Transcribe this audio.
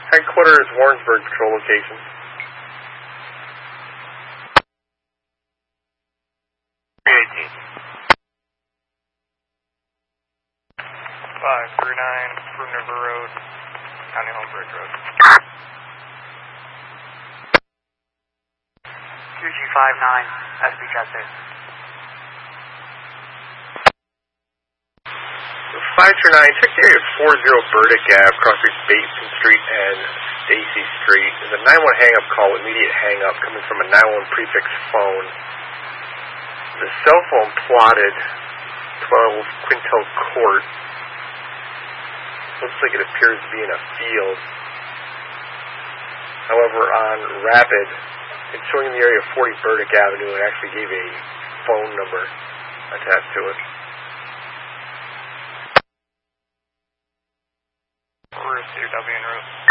Headquarters, Warrensburg Patrol location. Fruit River Road, County Home Bridge Road. QG59, SB Chassis. 529, check the area 40 Burdick Ave, crossing Bateson Street and Stacy Street. There's a 911 hang-up call, immediate hang-up, coming from a 911 prefix phone. The cell phone plotted 12 Quintel Court. Looks like it appears to be in a field. However, on Rapid, it's showing in the area of 40 Burdick Avenue and actually gave a phone number attached to it. Route 2, W en route.